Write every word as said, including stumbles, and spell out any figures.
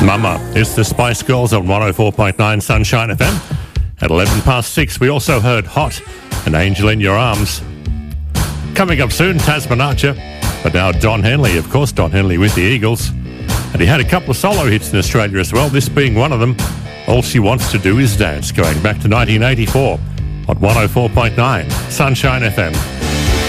Mama, it's the Spice Girls on one oh four point nine Sunshine F M. At eleven past six, we also heard Hot and Angel in Your Arms. Coming up soon, Tasman Archer. But now Don Henley, of course, Don Henley with the Eagles. And he had a couple of solo hits in Australia as well, this being one of them. All She Wants to Do Is Dance, going back to nineteen eighty-four on one oh four point nine Sunshine F M.